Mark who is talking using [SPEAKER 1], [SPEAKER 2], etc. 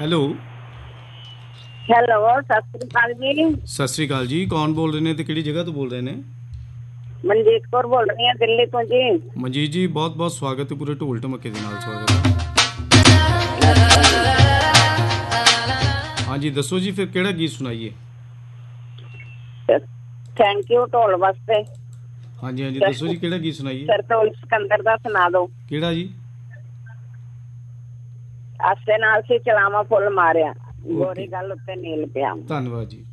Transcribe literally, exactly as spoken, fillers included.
[SPEAKER 1] Hello
[SPEAKER 2] hello, Sat Sri ਅਕਾਲ ਜੀ।
[SPEAKER 1] ਸਤਿ ਸ਼੍ਰੀ ਅਕਾਲ ਜੀ। ਕੌਣ ਬੋਲ ਰਹੇ ਨੇ ਤੇ ਕਿਹੜੀ ਜਗ੍ਹਾ ਤੋਂ ਬੋਲ ਰਹੇ ਨੇ?
[SPEAKER 2] ਮਨਜੀਤ ਕੌਰ ਬੋਲ ਰਹੀ ਹਾਂ, ਦਿੱਲੀ ਤੋਂ ਜੀ।
[SPEAKER 1] ਮਨਜੀਤ ਜੀ, ਬਹੁਤ ਬਹੁਤ ਸਵਾਗਤ ਹੈ, ਪੂਰੇ ਢੋਲ ਢਮੱਕੇ ਦੇ ਨਾਲ ਸਵਾਗਤ ਹੈ। ਹਾਂਜੀ ਦੱਸੋ ਜੀ, ਫਿਰ ਕਿਹੜਾ ਗੀਤ ਸੁਣਾਈਏ?
[SPEAKER 2] ਥੈਂਕ ਯੂ ਢੋਲ ਵਾਸਤੇ।
[SPEAKER 1] ਹਾਂਜੀ ਹਾਂਜੀ ਦੱਸੋ ਜੀ, ਕਿਹੜਾ ਗੀਤ ਸੁਣਾਈਏ?
[SPEAKER 2] ਸਰਤੋਲ ਸਿਕੰਦਰ ਦਾ ਸੁਣਾ ਦਿਓ।
[SPEAKER 1] ਕਿਹੜਾ ਜੀ?
[SPEAKER 2] ਆਸੇ ਨਾਲ ਸੀ ਚਲਾਵਾਂ ਫੁੱਲ ਮਾਰਿਆ, ਗੋਰੀ ਗੱਲ ਉੱਤੇ ਨੀਲ ਪਿਆ।
[SPEAKER 1] ਧੰਨਵਾਦ ਜੀ।